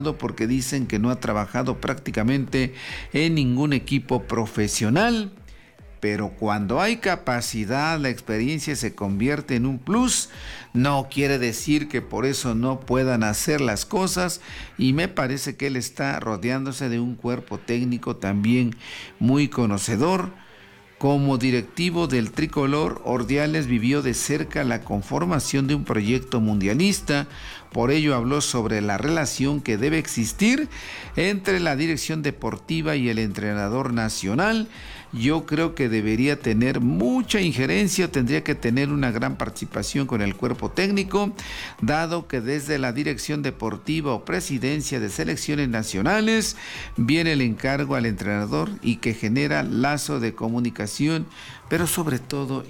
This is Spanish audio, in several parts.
porque dicen que no ha trabajado prácticamente en ningún equipo profesional. Pero cuando hay capacidad, la experiencia se convierte en un plus. No quiere decir que por eso no puedan hacer las cosas. Y me parece que él está rodeándose de un cuerpo técnico también muy conocedor. Como directivo del tricolor, Ordiales vivió de cerca la conformación de un proyecto mundialista. Por ello habló sobre la relación que debe existir entre la dirección deportiva y el entrenador nacional. Yo creo que debería tener mucha injerencia, tendría que tener una gran participación con el cuerpo técnico, dado que desde la dirección deportiva o presidencia de selecciones nacionales viene el encargo al entrenador y que genera lazo de comunicación, pero sobre todo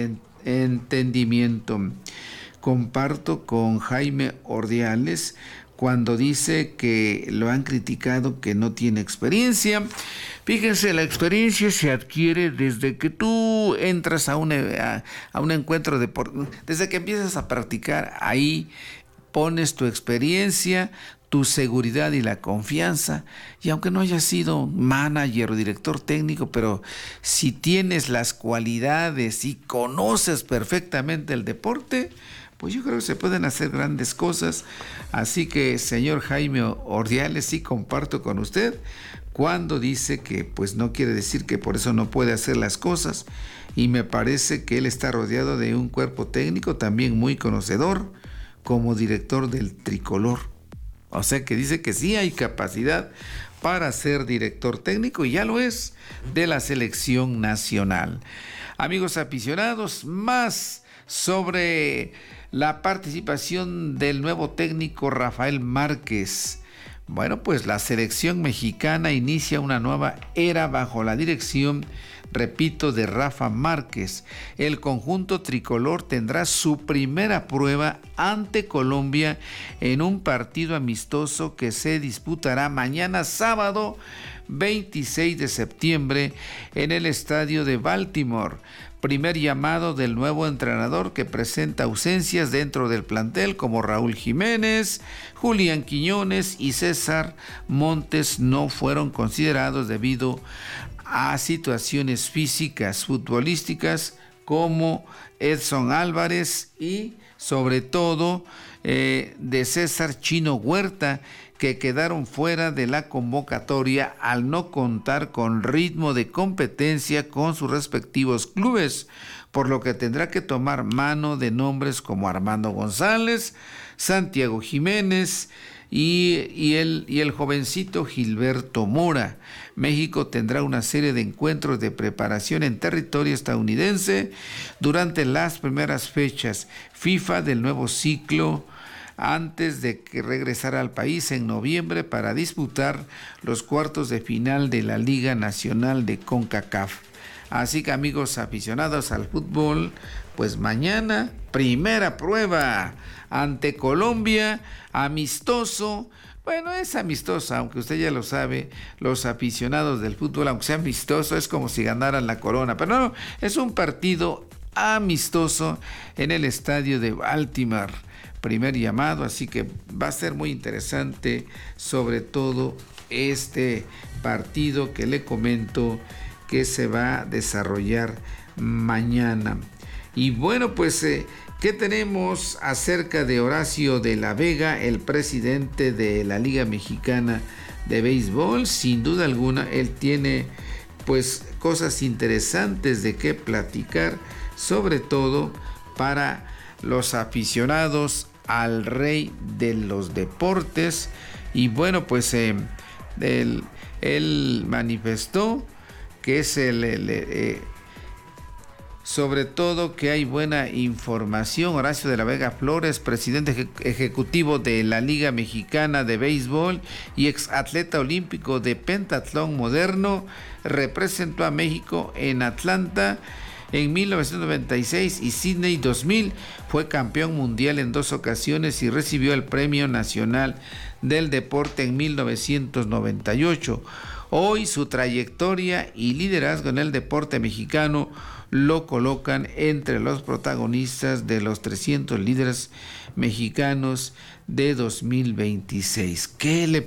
entendimiento. Comparto con Jaime Ordiales cuando dice que lo han criticado que no tiene experiencia. Fíjense, la experiencia se adquiere desde que tú entras a un encuentro deportivo, desde que empiezas a practicar, ahí pones tu experiencia, tu seguridad y la confianza, y aunque no hayas sido manager o director técnico, pero si tienes las cualidades y conoces perfectamente el deporte, pues yo creo que se pueden hacer grandes cosas. Así que, señor Jaime Ordiales, sí comparto con usted cuando dice que pues no quiere decir que por eso no puede hacer las cosas, y me parece que él está rodeado de un cuerpo técnico también muy conocedor como director del tricolor. O sea que dice que sí hay capacidad para ser director técnico, y ya lo es, de la selección nacional. Amigos aficionados, más sobre la participación del nuevo técnico Rafael Márquez. Bueno, pues la selección mexicana inicia una nueva era bajo la dirección, repito, de Rafa Márquez. El conjunto tricolor tendrá su primera prueba ante Colombia en un partido amistoso que se disputará mañana sábado 26 de septiembre en el estadio de Baltimore. Primer llamado del nuevo entrenador, que presenta ausencias dentro del plantel como Raúl Jiménez, Julián Quiñones y César Montes no fueron considerados debido a situaciones físicas futbolísticas como Edson Álvarez y sobre todo de César Chino Huerta, que quedaron fuera de la convocatoria al no contar con ritmo de competencia con sus respectivos clubes, por lo que tendrá que tomar mano de nombres como Armando González, Santiago Jiménez y el jovencito Gilberto Mora. México tendrá una serie de encuentros de preparación en territorio estadounidense durante las primeras fechas FIFA del nuevo ciclo, antes de que regresara al país en noviembre para disputar los cuartos de final de la Liga Nacional de CONCACAF. Así que, amigos aficionados al fútbol, pues mañana primera prueba ante Colombia, amistoso. Bueno, es amistosa, aunque usted ya lo sabe, los aficionados del fútbol, aunque sea amistoso, es como si ganaran la corona, pero no, es un partido amistoso en el estadio de Baltimore. Primer llamado, así que va a ser muy interesante, sobre todo este partido que le comento que se va a desarrollar mañana. Y bueno, pues ¿qué tenemos acerca de Horacio de la Vega, el presidente de la Liga Mexicana de Béisbol? Sin duda alguna, él tiene pues cosas interesantes de qué platicar, sobre todo para los aficionados al rey de los deportes. Y bueno, pues él manifestó que es sobre todo que hay buena información. Horacio de la Vega Flores, presidente ejecutivo de la Liga Mexicana de Béisbol y exatleta olímpico de pentatlón moderno, representó a México en Atlanta en 1996 y Sydney 2000, fue campeón mundial en 2 ocasiones y recibió el Premio Nacional del Deporte en 1998. Hoy su trayectoria y liderazgo en el deporte mexicano lo colocan entre los protagonistas de los 300 líderes mexicanos de 2026. ¿Qué le